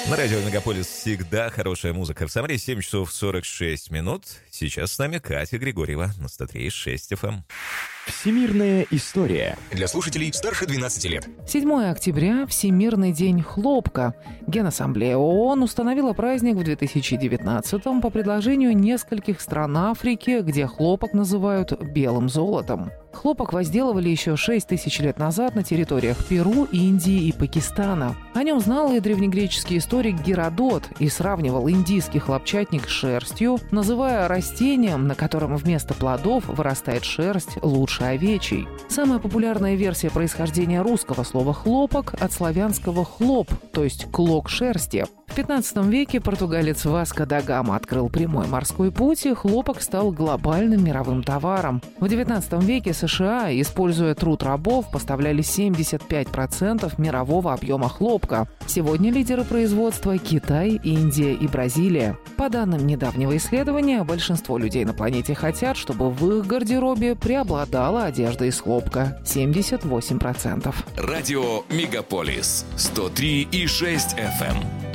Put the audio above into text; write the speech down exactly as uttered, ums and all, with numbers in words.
На радио Мегаполис всегда хорошая музыка. В Самаре семь часов сорок шесть минут. Сейчас с нами Катя Григорьева на сто три и шесть эф эм. Всемирная история. Для слушателей старше двенадцати лет. седьмое октября – Всемирный день хлопка. Генассамблея ООН установила праздник в две тысячи девятнадцатом по предложению нескольких стран Африки, где хлопок называют белым золотом. Хлопок возделывали еще шесть тысяч лет назад на территориях Перу, Индии и Пакистана. О нем знал и древнегреческий историк Геродот и сравнивал индийский хлопчатник с шерстью, называя растением, на котором вместо плодов вырастает шерсть, лучше овечьей. Самая популярная версия происхождения русского слова «хлопок» от славянского «хлоп», то есть «клок шерсти». В пятнадцатом веке португалец Васко да Гама открыл прямой морской путь, и хлопок стал глобальным мировым товаром. В девятнадцатом веке США, используя труд рабов, поставляли семьдесят пять процентов мирового объема хлопка. Сегодня лидеры производства – Китай, Индия и Бразилия. По данным недавнего исследования, большинство людей на планете хотят, чтобы в их гардеробе преобладала одежда из хлопка – семьдесят восемь процентов. Радио Мегаполис сто три и шесть эф эм.